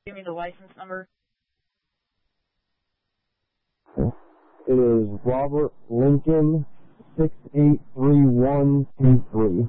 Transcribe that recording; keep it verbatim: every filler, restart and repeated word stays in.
Give me the license number. It is Robert Lincoln six eight three one two three.